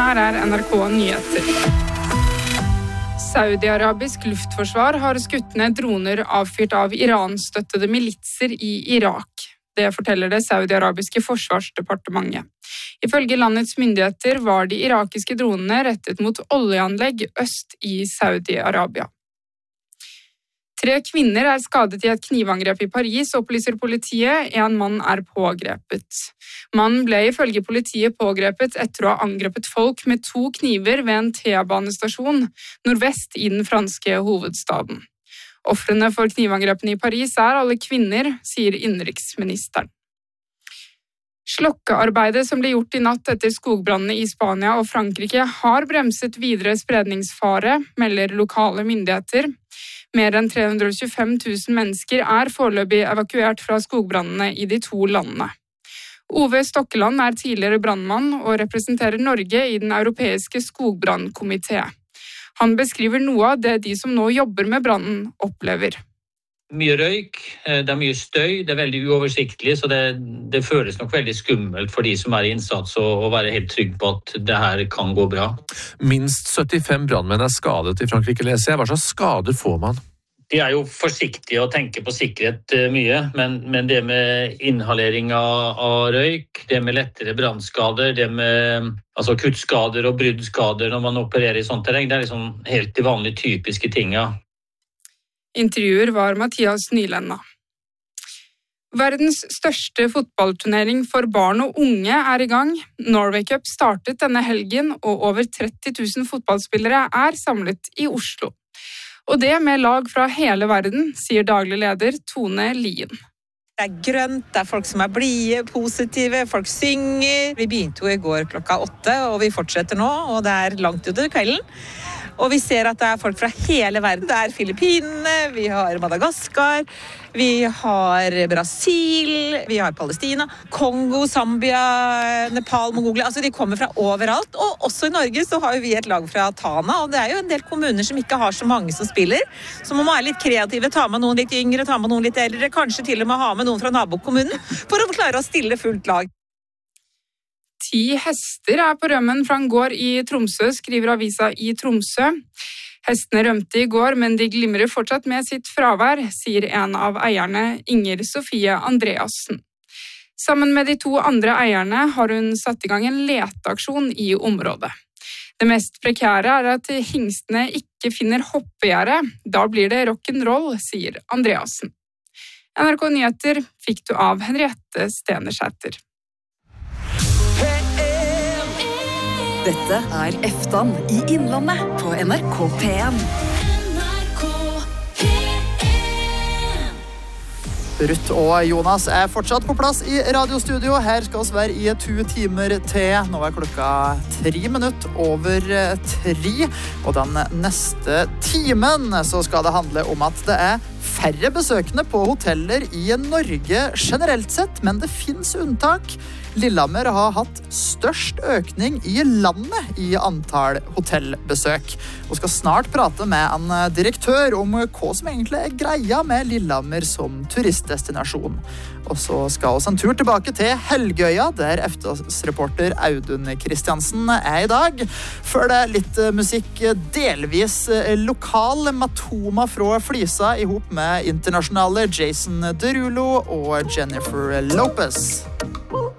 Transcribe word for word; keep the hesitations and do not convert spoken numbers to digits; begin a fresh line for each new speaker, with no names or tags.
her er N R K Nyheter. Saudi-arabisk luftforsvar har skutt ned droner avfyrt av Iran-støttede militser i Irak. Det forteller det saudi-arabiske forsvarsdepartementet. Ifølge landets myndigheter var de irakiske dronene rettet mot oljeanlegg øst i Saudi-Arabia. Tre kvinner er skadet i et knivangrep i Paris, opplyser politiet. En mann er pågrepet. Mannen ble ifølge politiet pågrepet etter å ha angrepet folk med to kniver ved en T-banestasjon nordvest i den franske hovedstaden. Ofrene for knivangrepene i Paris er alle kvinner, sier innenriksministeren. Slokkearbeidet som ble gjort i natt etter skogbrannene i Spania og Frankrike har bremset videre spredningsfare, melder lokale myndigheter. Mer enn tre hundre og tjuefem tusen mennesker er foreløpig evakuert fra skogbrannene i de to landene. Ove Stokkeland er tidligere brannmann og representerer Norge i den europeiske skogbrannkomité. Han beskriver noe av det de som nå jobber med brannen opplever.
Mye røyk, det er mye støy, det er veldig uoversiktlig, så det, det føles nok veldig skummelt for de som er i innsats å være helt trygg på at det her kan gå bra.
Minst syttifem brannmenn er skadet i Frankrike, leser jeg. Hva slags skader får man?
De er jo forsiktige og tenker på sikkerhet mye, men, men det med inhalering av, av røyk, det med lettere brannskader, det med altså kuttskader og bruddskader når man opererer i sånt terreng, det er liksom helt de vanlige typiske tingene.
Intervjuer var Mathias Nylenna. Verdens største fotballturnering for barn og unge er i gang. Norway Cup startet denne helgen, og over tretti tusen fotballspillere er samlet i Oslo. Og det med lag fra hele verden, sier daglig leder Tone Lien.
Det er grønt, det er folk som er blide, positive, folk synger. Vi begynte jo i går klokka åtte, og vi fortsetter nå, og det er langt utover kvelden. Og vi ser at det er folk fra hele verden. Det er Filippinene, vi har Madagaskar, vi har Brasil, vi har Palestina, Kongo, Zambia, Nepal, Mongolia. Altså de kommer fra overalt. Og også i Norge så har vi et lag fra Tana, og det er jo en del kommuner som ikke har så mange som spiller. Så man må være litt kreative, ta med noen litt yngre, ta med noen litt eldre, kanskje til og med ha med noen fra nabokommunen, for å klare å stille fullt lag.
Ti hester er på rømmen fra en gård i Tromsø, skriver avisa i Tromsø. Hestene rømte i går, men de glimrer fortsatt med sitt fravær, sier en av eierne, Inger Sofie Andreassen. Sammen med de to andre eierne har hun satt i gang en leteaksjon i området. Det mest prekære er at hingstene ikke finner hoppegjerde. Da blir det rock'n'roll, sier Andreassen. N R K Nyheter fikk du av Henriette Stenersæter.
Dette er Eftan i Innlandet på N R K P en.
Ruth og Jonas er fortsatt på plass i radiostudio. Her skal oss være i to timer til. Nå er klokka tre minutter over tre. Og den neste timen så skal det handle om at det er færre besøkende på hoteller i Norge generelt sett, men det finnes unntak. Lillehammer har hatt størst økning i landet i antall hotellbesøk. Og skal snart prate med en direktør om hva som egentlig er greia med Lillehammer som turistdestinasjon. Og så skal oss en tur tilbake til Helgøya, der Eftas-reporter Audun Kristiansen er i dag. Før det litt musikk, delvis lokal, Matoma fra Flisa i hop med internasjonale Jason Derulo og Jennifer Lopez.